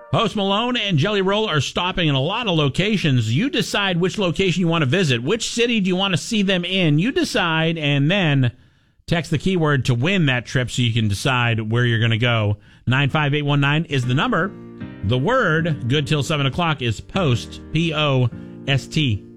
Post Malone and Jelly Roll are stopping in a lot of locations. You decide which location you want to visit. Which city do you want to see them in? You decide, and then text the keyword to win that trip so you can decide where you're going to go. 95819 is the number. The word, good till 7 o'clock, is post, P-O-S-T.